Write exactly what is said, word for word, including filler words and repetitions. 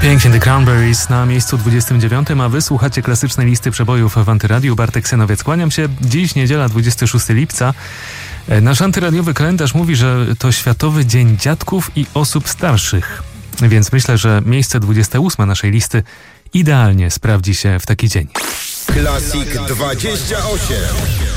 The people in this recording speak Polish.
Pięknie, The Cranberries na miejscu dwudziestym dziewiątym, a wy słuchacie klasycznej listy przebojów w Antyradiu. Bartek Senowiec, kłaniam się. Dziś niedziela, dwudziestego szóstego lipca. Nasz antyradiowy kalendarz mówi, że to Światowy Dzień Dziadków i Osób Starszych. Więc myślę, że miejsce dwudzieste ósme naszej listy idealnie sprawdzi się w taki dzień. Classic dwadzieścia osiem.